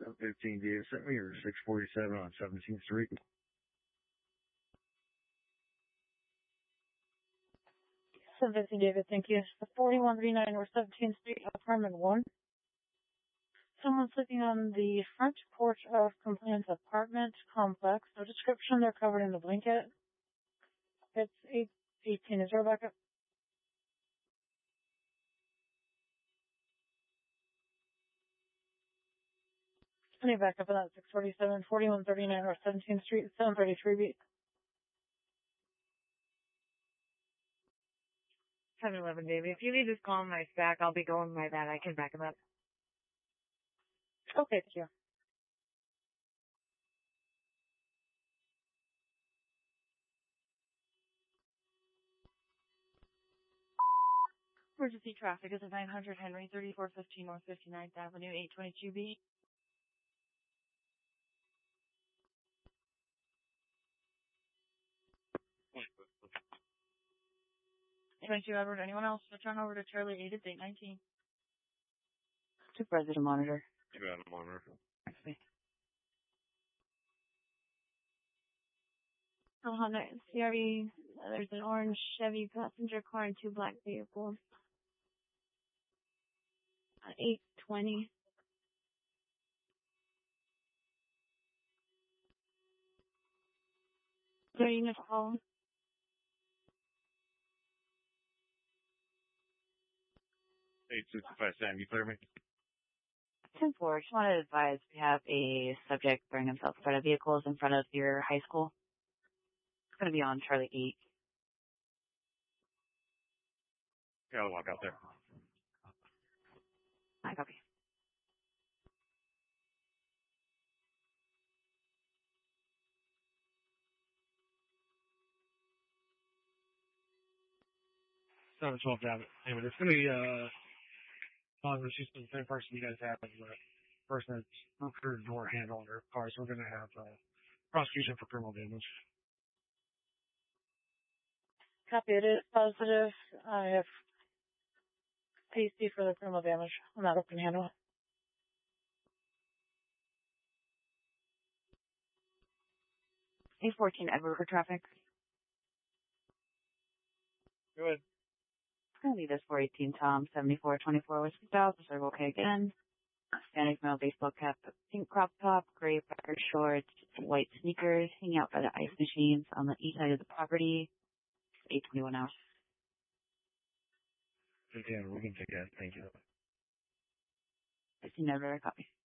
715 DSM or 647 on 17th Street. 715 David, thank you. 4139 or 17th Street, apartment 1. Someone sleeping on the front porch of complainant's apartment complex. No description, they're covered in a blanket. It's 818. Is there a backup? Any backup on that 647, 4139 or 17th Street, 733 B. 711, David. If you need this call my back, I'll be going by that. I can back him up. Okay, thank you. Emergency traffic is at 900 Henry, 3415 North 59th Avenue, 822B. 22 Edward, anyone else? Return over to Charlie 8 at 819. Supervisor to monitor. You got a monitor. Honda CRV, there's an orange Chevy passenger car and 2 black vehicles. 820. Their unit call. 865 Sam, you clear me? 10-4, just wanted to advise we have a subject throwing himself in front of vehicles in front of your high school. It's going to be on Charlie 8. Yeah, I'll walk out there. I copy. It's not a 12 tablet. Anyway, it's going to be, she's the same person you guys have, the person that's not her door handle on her car, so we're going to have, prosecution for criminal damage. Copy, it is positive. I have PC for the criminal damage on that open handle. 814 Edward for traffic. Go ahead. It's going to be this 418 Tom, 7424 Whiskey South, the Circle K again. Hispanic male baseball cap, pink crop top, gray packer shorts, white sneakers, hanging out by the ice machines on the east side of the property. 821 hours. Yeah, we can take that. Thank you. 15 Edward, copy.